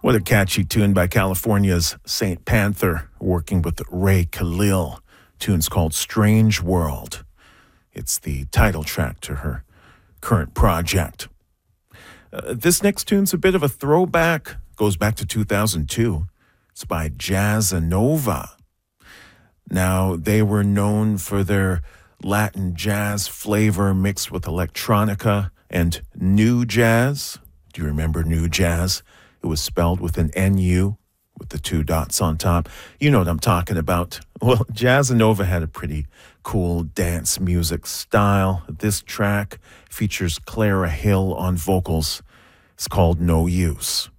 What a catchy tune by California's Saint Panther, working with Ray Khalil. Tune's called Strange World. It's the title track to her current project. This next tune's a bit of a throwback, goes back to 2002. It's by Jazzanova. Now, they were known for their Latin jazz flavor mixed with electronica and new jazz. Do you remember new jazz? It was spelled with an N-U with the two dots on top. You know what I'm talking about. Well, Jazzanova had a pretty cool dance music style. This track features Clara Hill on vocals. It's called No Use.